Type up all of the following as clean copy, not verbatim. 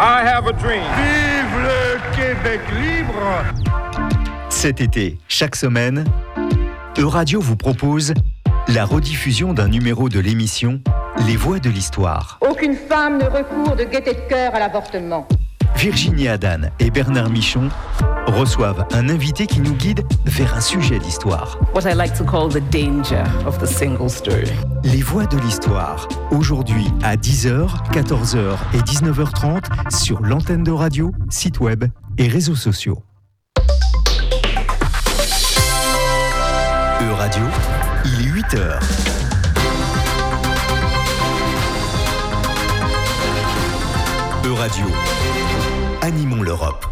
I have a dream. Vive le Québec libre! Cet été, chaque semaine, Euradio vous propose la rediffusion d'un numéro de l'émission Les Voix de l'Histoire. Aucune femme ne recourt de gaieté de cœur à l'avortement. Virginie Adan et Bernard Michon reçoivent un invité qui nous guide vers un sujet d'histoire. What I like to call the danger of the single story. Les Voix de l'Histoire, aujourd'hui à 10h, 14h et 19h30 sur l'antenne de radio, site web et réseaux sociaux. Euradio, il est 8h. Euradio, animons l'Europe.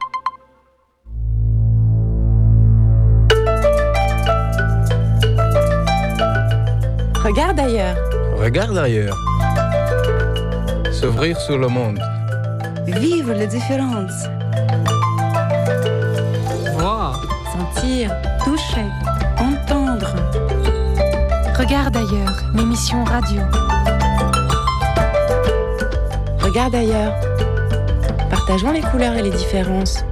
Regarde ailleurs. Regarde ailleurs. S'ouvrir sur le monde. Vivre les différences. Voir. Sentir. Toucher. Entendre. Regarde ailleurs, l'émission radio. Regarde ailleurs. Partageons les couleurs et les différences.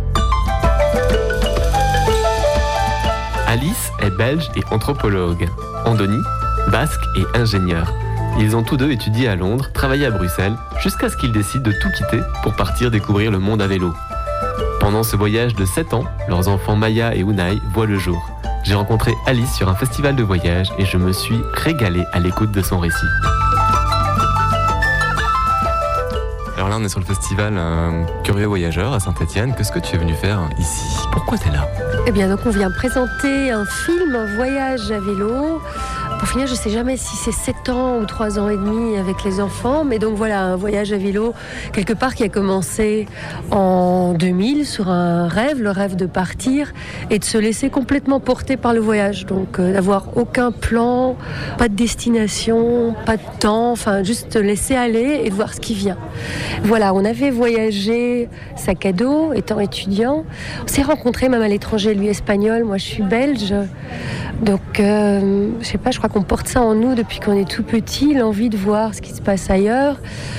Alice est belge et anthropologue. Andoni, basque et ingénieur. Ils ont tous deux étudié à Londres, travaillé à Bruxelles, jusqu'à ce qu'ils décident de tout quitter pour partir découvrir le monde à vélo. Pendant ce voyage de 7 ans, leurs enfants Maya et Unai voient le jour. J'ai rencontré Alice sur un festival de voyage et je me suis régalé à l'écoute de son récit. Alors là, on est sur le festival Curieux Voyageurs à Saint-Étienne. Qu'est-ce que tu es venu faire ici? Pourquoi tu es là? Eh bien, donc on vient présenter un film, un voyage à vélo. Pour finir, je ne sais jamais si c'est 7 ans ou 3 ans et demi avec les enfants. Mais donc voilà, un voyage à vélo, quelque part qui a commencé en 2000 sur un rêve, le rêve de partir et de se laisser complètement porter par le voyage. Donc d'avoir aucun plan, pas de destination, pas de temps, enfin juste te laisser aller et de voir ce qui vient. Voilà, on avait voyagé sac à dos, étant étudiant. On s'est rencontrés même à l'étranger, lui espagnol, moi je suis belge. Donc, je sais pas, je crois qu'on porte ça en nous depuis qu'on est tout petit, l'envie de voir ce qui se passe ailleurs.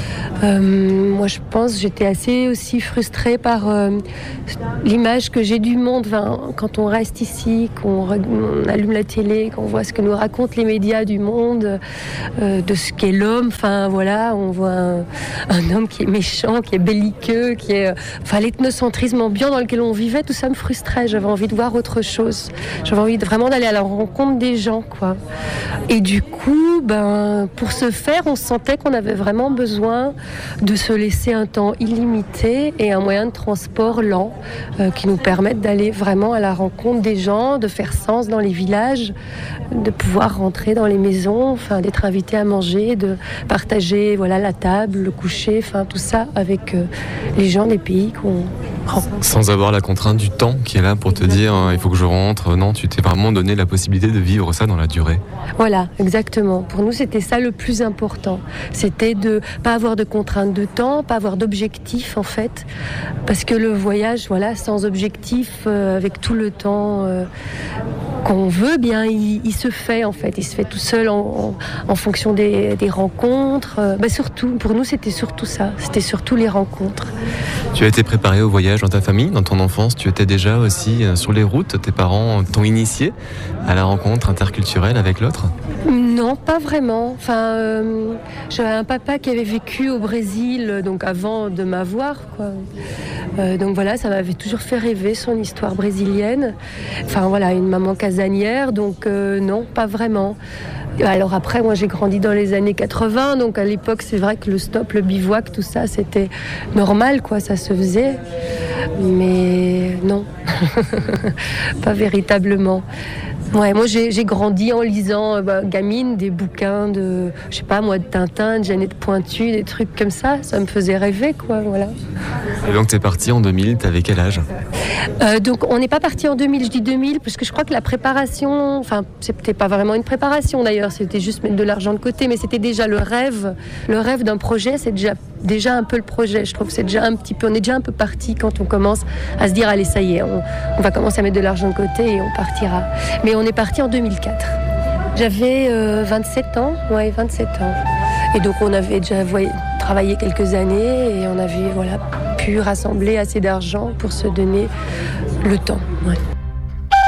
Moi, je pense, j'étais assez aussi frustrée par l'image que j'ai du monde. Enfin, quand on reste ici, qu'on allume la télé, qu'on voit ce que nous racontent les médias du monde, de ce qu'est l'homme. Enfin, voilà, on voit un homme qui est méchant, qui est belliqueux, qui est... Enfin, l'ethnocentrisme ambiant dans lequel on vivait, tout ça me frustrait. J'avais envie de voir autre chose. J'avais envie vraiment d'aller à la rencontre des gens, quoi. Et du coup, pour ce faire, on sentait qu'on avait vraiment besoin de se laisser un temps illimité et un moyen de transport lent qui nous permette d'aller vraiment à la rencontre des gens, de faire sens dans les villages, de pouvoir rentrer dans les maisons, enfin, d'être invité à manger, de partager voilà, la table, le coucher, enfin, tout ça avec les gens des pays qu'on rencontre. Sans avoir la contrainte du temps qui est là pour te dire il faut que je rentre. Non, tu t'es vraiment donné la possibilité de vivre ça dans la durée. Voilà, exactement. Pour nous, c'était ça le plus important. C'était de pas avoir de contrainte de temps, pas avoir d'objectif en fait. Parce que le voyage, voilà, sans objectif, avec tout le temps qu'on veut, bien, il se fait en fait. Il se fait tout seul en fonction des rencontres. Surtout, pour nous, c'était surtout ça. C'était surtout les rencontres. Tu as été préparé au voyage dans ta famille, dans ton enfance. Tu étais déjà aussi sur les routes. Tes parents t'ont initié à la rencontre interculturelle avec l'autre? Non, pas vraiment. Enfin, j'avais un papa qui avait vécu au Brésil, donc avant de m'avoir, quoi. Donc voilà, ça m'avait toujours fait rêver, son histoire brésilienne. Enfin voilà, une maman casanière, donc non, pas vraiment. Alors après, moi j'ai grandi dans les années 80, donc à l'époque c'est vrai que le stop, le bivouac, tout ça c'était normal, quoi, ça se faisait. Mais non, pas véritablement. Ouais, moi j'ai grandi en lisant gamine des bouquins de, je sais pas moi, de Tintin, de Jeannette Pointu, des trucs comme ça me faisait rêver, quoi, voilà. Et donc t'es partie en 2000, t'avais quel âge? Donc on n'est pas parti en 2000, je dis 2000 parce que je crois que la préparation, enfin c'était pas vraiment une préparation d'ailleurs, c'était juste mettre de l'argent de côté, mais c'était déjà le rêve d'un projet, c'est déjà un peu le projet, je trouve que c'est déjà un petit peu, on est déjà un peu parti quand on commence à se dire allez ça y est, on va commencer à mettre de l'argent de côté et on partira. Mais on est parti en 2004. J'avais 27 ans, ouais, 27 ans. Et donc on avait déjà travaillé quelques années et on avait pu rassembler assez d'argent pour se donner le temps. Ouais.